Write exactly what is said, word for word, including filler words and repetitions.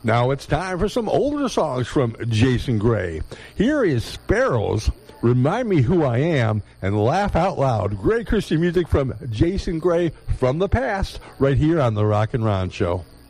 Now it's time for some older songs from Jason Gray. Here is Sparrows, Remind Me Who I Am, and Laugh Out Loud. Great Christian music from Jason Gray from the past, right here on the Rock and Ron Show.